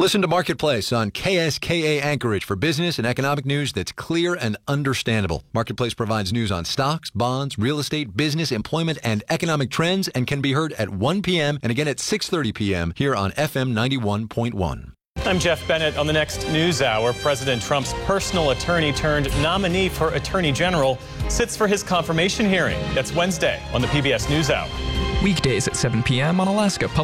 Listen to Marketplace on KSKA Anchorage for business and economic news that's clear and understandable. Marketplace provides news on stocks, bonds, real estate, business, employment, and economic trends and can be heard at 1 p.m. and again at 6:30 p.m. here on FM 91.1. I'm Jeff Bennett. On the next News Hour, President Trump's personal attorney turned nominee for Attorney General sits for his confirmation hearing. That's Wednesday on the PBS NewsHour. Weekdays at 7 p.m. on Alaska Public